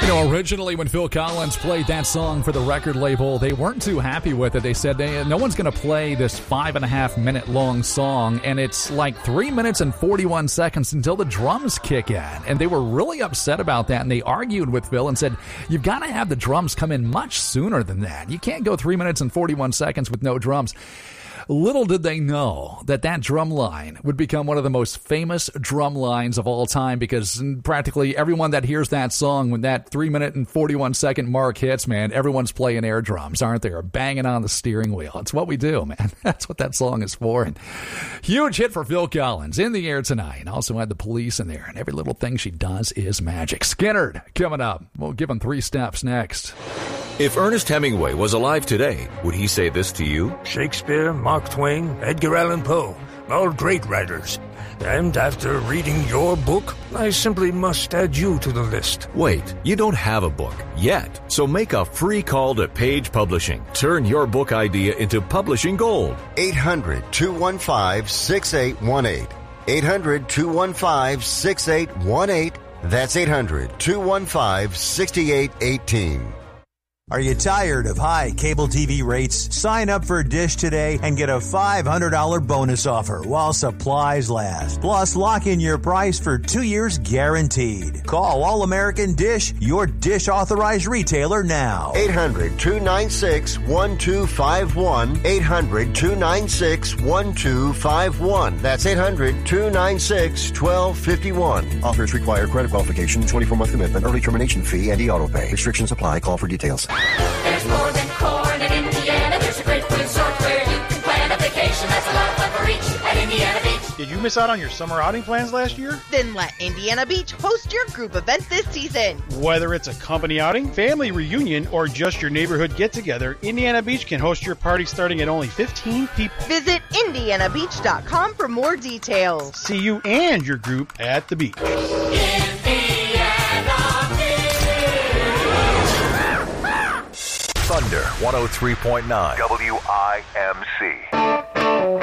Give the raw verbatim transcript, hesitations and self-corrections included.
know, originally when Phil Collins played that song for the record label, they weren't too happy with it. They said, hey, no one's going to play this five and a half minute long song, and it's like three minutes and forty-one seconds until the drums kick in. And they were really upset about that, and they argued with Phil and said, you've got to have the drums come in much sooner than that. You can't go three minutes and forty-one seconds with no drums. Little did they know that that drum line would become one of the most famous drum lines of all time, because practically everyone that hears that song, when that three minute and forty-one second mark hits, man, everyone's playing air drums, aren't they? Or banging on the steering wheel. It's what we do, man. That's what that song is for. And huge hit for Phil Collins in the air tonight. And also had the Police in there. And every little thing she does is magic. Skynyrd coming up. We'll give him three steps next. If Ernest Hemingway was alive today, would he say this to you? Shakespeare, Mark Twain, Edgar Allan Poe, all great writers. And after reading your book, I simply must add you to the list. Wait, you don't have a book yet, so make a free call to Page Publishing. Turn your book idea into publishing gold. eight hundred, two one five, six eight one eight. eight hundred, two one five, six eight one eight. That's eight hundred, two one five, six eight one eight. Are you tired of high cable T V rates? Sign up for Dish today and get a five hundred dollars bonus offer while supplies last. Plus, lock in your price for two years guaranteed. Call All American Dish, your Dish authorized retailer now. eight hundred, two nine six, one two five one. eight hundred, two nine six, one two five one. That's eight hundred, two nine six, one two five one. Offers require credit qualification, twenty-four month commitment, early termination fee, and e-auto pay. Restrictions apply. Call for details. There's more than corn in Indiana. There's a great resort where you can plan a vacation. That's a lot of fun for each at Indiana Beach. Did you miss out on your summer outing plans last year? Then let Indiana Beach host your group event this season. Whether it's a company outing, family reunion, or just your neighborhood get-together, Indiana Beach can host your party starting at only fifteen people. Visit indiana beach dot com for more details. See you and your group at the beach. Thunder one oh three point nine W I M C.